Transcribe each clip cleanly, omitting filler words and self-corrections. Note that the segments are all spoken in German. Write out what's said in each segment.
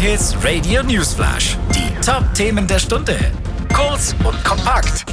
J-Hits Radio Newsflash. Die Top-Themen der Stunde. Kurz und kompakt.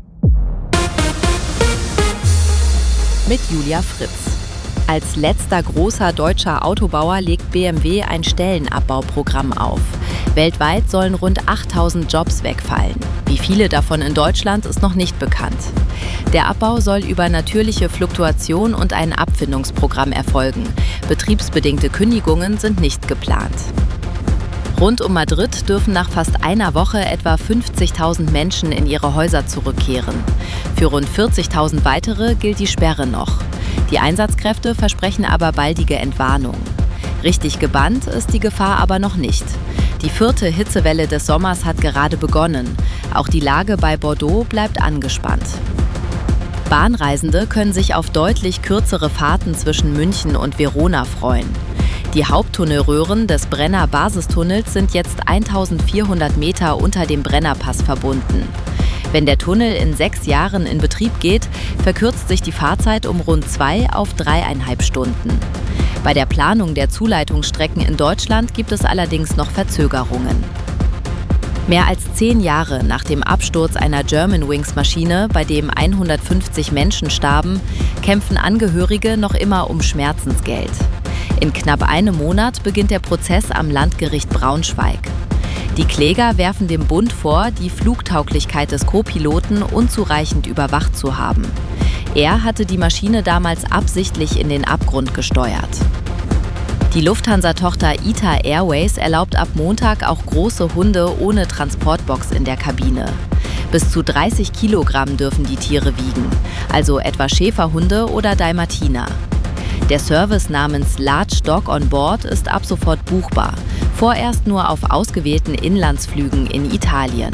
Mit Julia Fritz. Als letzter großer deutscher Autobauer legt BMW ein Stellenabbauprogramm auf. Weltweit sollen rund 8000 Jobs wegfallen. Wie viele davon in Deutschland ist noch nicht bekannt. Der Abbau soll über natürliche Fluktuation und ein Abfindungsprogramm erfolgen. Betriebsbedingte Kündigungen sind nicht geplant. Rund um Madrid dürfen nach fast einer Woche etwa 50.000 Menschen in ihre Häuser zurückkehren. Für rund 40.000 weitere gilt die Sperre noch. Die Einsatzkräfte versprechen aber baldige Entwarnung. Richtig gebannt ist die Gefahr aber noch nicht. Die 4. Hitzewelle des Sommers hat gerade begonnen. Auch die Lage bei Bordeaux bleibt angespannt. Bahnreisende können sich auf deutlich kürzere Fahrten zwischen München und Verona freuen. Die Haupttunnelröhren des Brenner Basistunnels sind jetzt 1400 Meter unter dem Brennerpass verbunden. Wenn der Tunnel in 6 Jahren in Betrieb geht, verkürzt sich die Fahrzeit um rund 2 auf 3,5 Stunden. Bei der Planung der Zuleitungsstrecken in Deutschland gibt es allerdings noch Verzögerungen. Mehr als 10 Jahre nach dem Absturz einer Germanwings-Maschine, bei dem 150 Menschen starben, kämpfen Angehörige noch immer um Schmerzensgeld. In knapp einem Monat beginnt der Prozess am Landgericht Braunschweig. Die Kläger werfen dem Bund vor, die Flugtauglichkeit des Co-Piloten unzureichend überwacht zu haben. Er hatte die Maschine damals absichtlich in den Abgrund gesteuert. Die Lufthansa-Tochter ITA Airways erlaubt ab Montag auch große Hunde ohne Transportbox in der Kabine. Bis zu 30 Kilogramm dürfen die Tiere wiegen, also etwa Schäferhunde oder Dalmatiner. Der Service namens Large Dog on Board ist ab sofort buchbar, vorerst nur auf ausgewählten Inlandsflügen in Italien.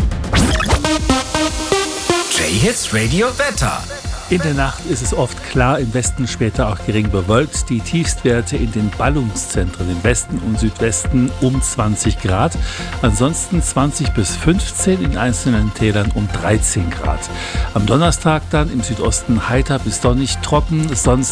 J-Hits Radio Wetter. In der Nacht ist es oft klar, im Westen später auch gering bewölkt. Die Tiefstwerte in den Ballungszentren im Westen und Südwesten um 20 Grad. Ansonsten 20 bis 15, in einzelnen Tälern um 13 Grad. Am Donnerstag dann im Südosten heiter bis sonnig trocken, sonst